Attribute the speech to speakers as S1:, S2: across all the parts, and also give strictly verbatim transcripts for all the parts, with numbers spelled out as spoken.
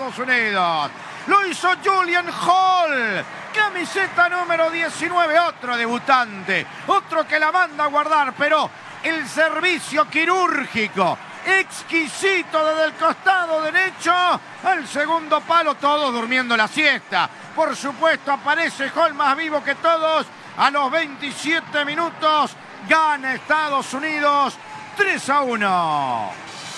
S1: Estados Unidos. Lo hizo Julian Hall, camiseta número diecinueve, otro debutante, otro que la manda a guardar, pero el servicio quirúrgico exquisito desde el costado derecho al segundo palo, todos durmiendo la siesta. Por supuesto aparece Hall más vivo que todos. A los veintisiete minutos gana Estados Unidos tres a uno.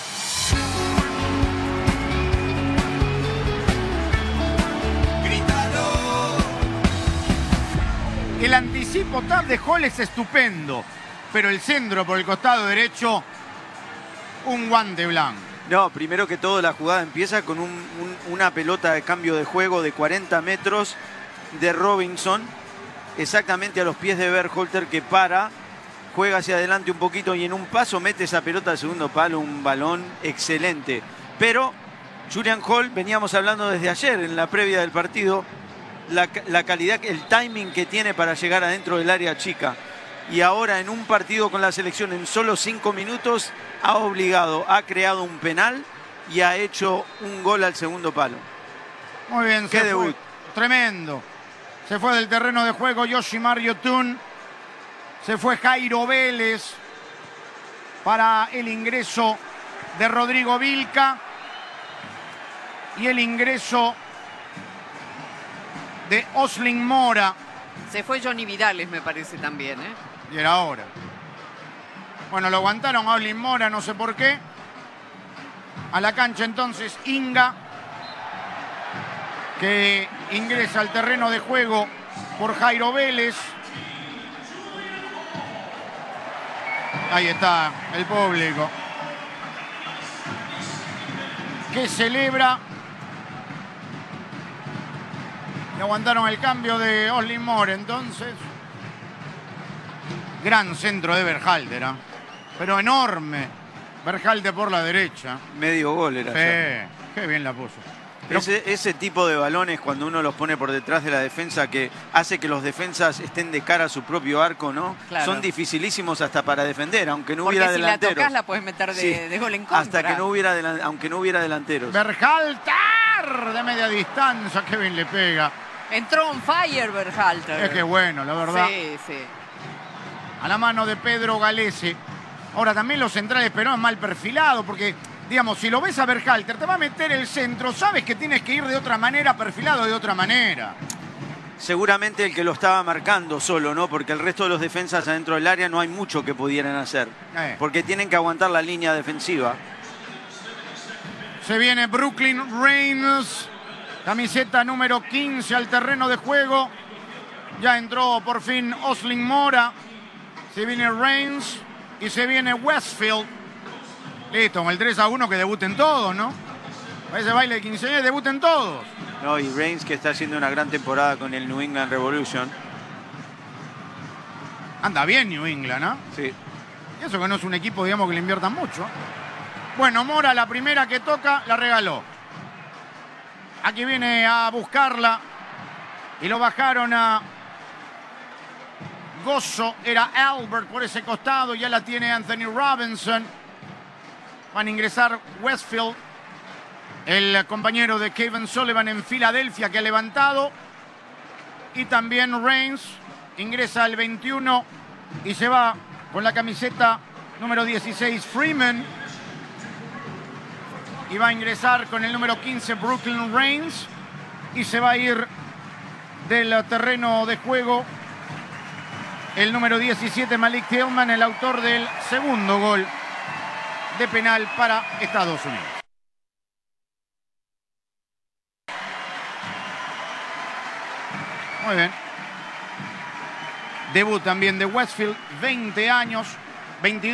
S1: El anticipo tap de Hall es estupendo, pero el centro por el costado derecho, un guante blanco.
S2: No, primero que todo la jugada empieza con un, un, una pelota de cambio de juego de cuarenta metros de Robinson, exactamente a los pies de Berhalter, que para, juega hacia adelante un poquito y en un paso mete esa pelota al segundo palo, un balón excelente. Pero Julian Hall, veníamos hablando desde ayer en la previa del partido, la, la calidad, el timing que tiene para llegar adentro del área chica. Y ahora en un partido con la selección en solo cinco minutos ha obligado, ha creado un penal y ha hecho un gol al segundo palo.
S1: Muy bien,
S2: qué
S1: se
S2: debut.
S1: Fue. Tremendo. Se fue del terreno de juego Yoshimar Yotun. Se fue Jairo Vélez para el ingreso de Rodrigo Vilca y el ingreso de Oslin Mora.
S3: Se fue Johnny Vidales, me parece también, ¿eh?
S1: Y era ahora. Bueno, lo aguantaron a Oslin Mora, no sé por qué. A la cancha entonces Inga, que ingresa al terreno de juego por Jairo Vélez. Ahí está el público, que celebra. Y aguantaron el cambio de Oslin Mora entonces. Gran centro de Berhalter, ¿eh? Pero enorme. Berhalter por la derecha.
S2: Medio gol era.
S1: Sí, qué bien la puso. Pero...
S2: Ese, ese tipo de balones, cuando uno los pone por detrás de la defensa, que hace que los defensas estén de cara a su propio arco, ¿no?
S3: Claro.
S2: Son dificilísimos hasta para defender, aunque no
S3: Porque
S2: hubiera
S3: si
S2: delanteros.
S3: la tocas la puedes meter de,
S2: Sí,
S3: de gol en contra.
S2: Hasta que no hubiera, aunque no hubiera delanteros.
S1: Berhalter de media distancia, qué bien le pega.
S3: Entró on fire Berhalter.
S1: Es que bueno, la verdad.
S3: Sí, sí.
S1: A la mano de Pedro Galese. Ahora también los centrales, pero es mal perfilado, porque, digamos, si lo ves a Berhalter, te va a meter el centro, sabes que tienes que ir de otra manera, perfilado de otra manera.
S2: Seguramente el que lo estaba marcando solo, ¿no? Porque el resto de los defensas adentro del área no hay mucho que pudieran hacer.
S1: Eh.
S2: Porque tienen que aguantar la línea defensiva.
S1: Se viene Brooklyn Reigns, camiseta número quince al terreno de juego. Ya entró por fin Oslin Mora. Se viene Reigns y se viene Westfield. Listo, con el tres a uno que debuten todos, ¿no? Ese baile de quinceañera debuten todos.
S2: No, y Reigns, que está haciendo una gran temporada con el New England Revolution.
S1: Anda bien New England, ¿no?
S2: Sí.
S1: Y eso que no es un equipo, digamos, que le inviertan mucho. Bueno, Mora, la primera que toca, la regaló. Aquí viene a buscarla. Y lo bajaron a Gozo. Era Albert por ese costado. Ya la tiene Anthony Robinson. Van a ingresar Westfield, el compañero de Kevin Sullivan en Filadelfia, que ha levantado. Y también Reigns ingresa al veintiuno y se va con la camiseta número dieciséis Freeman. Y va a ingresar con el número quince Brooklyn Reigns. Y se va a ir del terreno de juego el número diecisiete Malik Tillman, el autor del segundo gol de penal para Estados Unidos. Muy bien. Debut también de Westfield, veinte años, veintidós.